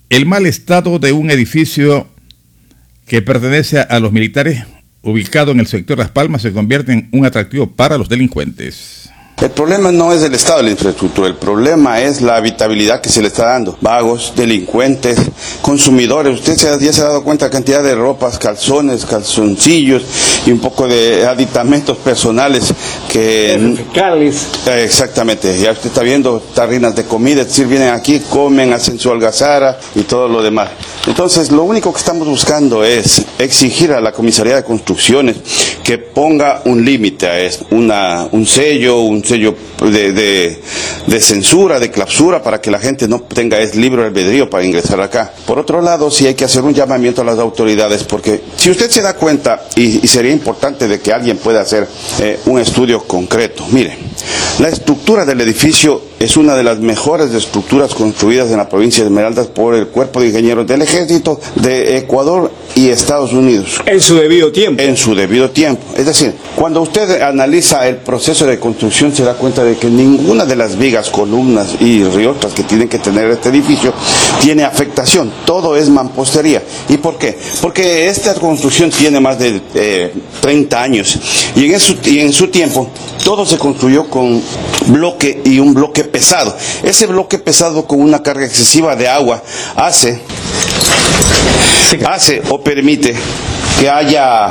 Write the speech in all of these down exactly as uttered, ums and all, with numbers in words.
El mal estado de un edificio que pertenece a los militares ubicado en el sector Las Palmas se convierte en un atractivo para los delincuentes. El problema no es el estado de la infraestructura, el problema es la habitabilidad que se le está dando. Vagos, delincuentes, consumidores. Usted se, ya se ha dado cuenta de la cantidad de ropas, calzones, calzoncillos y un poco de aditamentos personales que... Fiscales. Eh, exactamente. Ya usted está viendo tarrinas de comida, es decir, vienen aquí, comen, hacen su algazara y todo lo demás. Entonces, lo único que estamos buscando es exigir a la Comisaría de Construcciones que ponga un límite a esto, una, un sello, un sello de, de, de censura, de clausura, para que la gente no tenga es libre albedrío para ingresar acá. Por otro lado, sí hay que hacer un llamamiento a las autoridades, porque si usted se da cuenta, y, y sería importante de que alguien pueda hacer eh, un estudio concreto. Mire, la estructura del edificio es una de las mejores estructuras construidas en la provincia de Esmeraldas por el Cuerpo de Ingenieros del Ejército de Ecuador y Estados Unidos. En su debido tiempo. En su debido tiempo. Es decir, cuando usted analiza el proceso de construcción se da cuenta de que ninguna de las vigas, columnas y riotas que tienen que tener este edificio tiene afectación. Todo es mampostería. ¿Y por qué? Porque esta construcción tiene más de eh, treinta años y en, eso, y en su tiempo todo se construyó con bloque y un bloque pesado. Ese bloque pesado con una carga excesiva de agua hace, hace o permite que haya,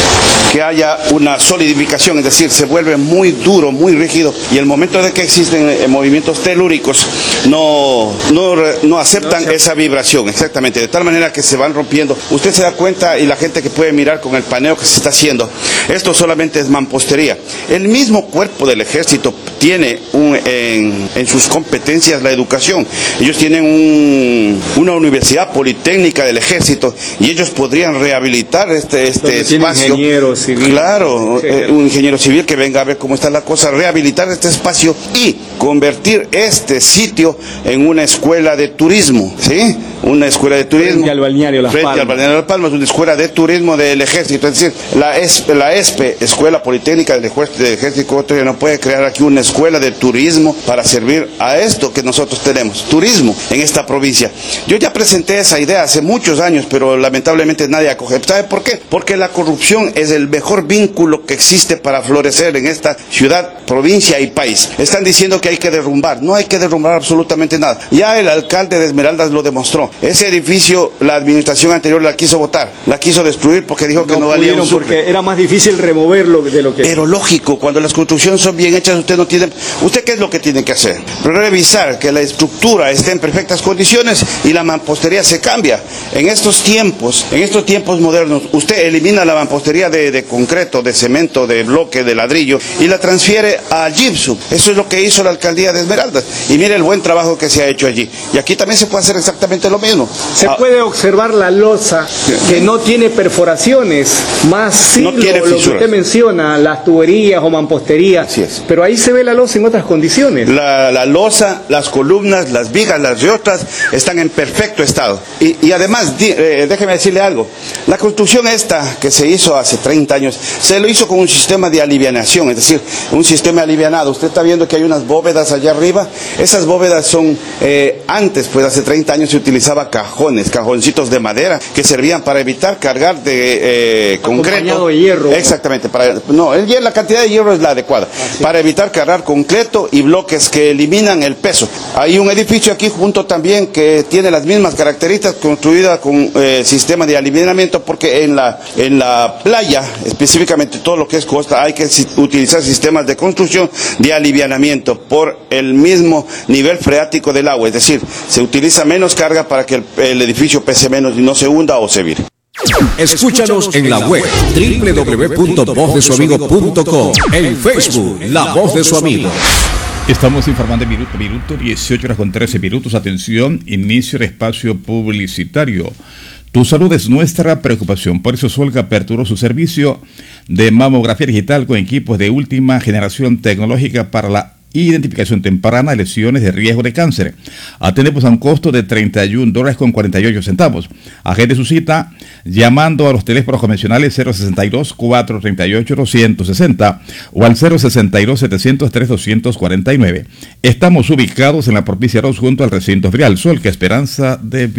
que haya una solidificación, es decir, se vuelve muy duro, muy rígido, y el momento de que existen eh, movimientos telúricos no, no, no aceptan no, esa vibración, exactamente, de tal manera que se van rompiendo. Usted se da cuenta, y la gente que puede mirar con el paneo que se está haciendo, esto solamente es mampostería. El mismo cuerpo del ejército tiene un, en, en sus competencias la educación. Ellos tienen un, una universidad politécnica del ejército y ellos podrían rehabilitar este, este espacio. Ingeniero civil. Claro, eh, un ingeniero civil que venga a ver cómo está la cosa, rehabilitar este espacio y convertir este sitio en una escuela de turismo, ¿sí? Una escuela de turismo. Frente al balneario Las Frente Palmas. al balneario Las Palmas, una escuela de turismo del ejército. Es decir, la, ESP, la ESPE, Escuela Politécnica del Ejército Ecuatoriano, no puede crear aquí una escuela de turismo para servir a esto que nosotros tenemos, turismo en esta provincia. Yo ya presenté esa idea hace muchos años, pero lamentablemente nadie acoge. ¿Sabe por qué? Porque la corrupción es el mejor vínculo que existe para florecer en esta ciudad, provincia y país. Están diciendo que hay que derrumbar. No hay que derrumbar absolutamente nada. Ya el alcalde de Esmeraldas lo demostró. Ese edificio, la administración anterior la quiso botar, la quiso destruir porque dijo que no, no valía un suple. Porque era más difícil removerlo de lo que... Pero lógico, cuando las construcciones son bien hechas, usted no tiene... ¿Usted qué es lo que tiene que hacer? Revisar que la estructura esté en perfectas condiciones y la mampostería se cambia. En estos tiempos, en estos tiempos modernos, usted elimina la mampostería de, de concreto, de cemento, de bloque, de ladrillo y la transfiere a gypsum. Eso es lo que hizo la alcaldía de Esmeraldas. Y mire el buen trabajo que se ha hecho allí. Y aquí también se puede hacer exactamente lo mismo. Se ah, puede observar la losa que no tiene perforaciones, más sí no tiene lo, lo que usted menciona, las tuberías o mampostería. Así es. Pero ahí se ve la losa en otras condiciones. La, la losa, las columnas, las vigas, las riotas están en perfecto estado. Y, y además, di, eh, déjeme decirle algo, la construcción esta que se hizo hace treinta años, se lo hizo con un sistema de alivianación, es decir, un sistema alivianado. Usted está viendo que hay unas bóvedas allá arriba, esas bóvedas son, eh, antes, pues hace treinta años se utilizaba cajones, cajoncitos de madera que servían para evitar cargar de eh, concreto. Acompañado de hierro. Exactamente, para, no, el, la cantidad de hierro es la adecuada, ah, sí. Para evitar cargar concreto y bloques que eliminan el peso. Hay un edificio aquí junto también que tiene las mismas características, construida con eh, sistema de alivianamiento, porque en la, en la playa, específicamente todo lo que es costa, hay que si, utilizar sistemas de construcción de alivianamiento por el mismo nivel freático del agua, es decir, se utiliza menos carga para que el, el edificio pese menos y no se hunda o se vire. Escúchanos en la web doble u doble u doble u punto voz de su amigo punto com, en Facebook La Voz de su Amigo. Estamos informando en minuto, minuto, dieciocho horas con trece minutos. Atención, inicio del espacio publicitario. Tu salud es nuestra preocupación. Por eso Solga aperturó su servicio de mamografía digital con equipos de última generación tecnológica para la identificación temprana de lesiones de riesgo de cáncer. Atendemos a un costo de treinta y un dólares con cuarenta y ocho centavos. Agende su cita llamando a los teléfonos convencionales cero sesenta y dos, cuatrocientos treinta y ocho, doscientos sesenta o al cero sesenta y dos, setecientos tres, doscientos cuarenta y nueve. Estamos ubicados en la provincia dos junto al recinto ferial Sol, que esperanza de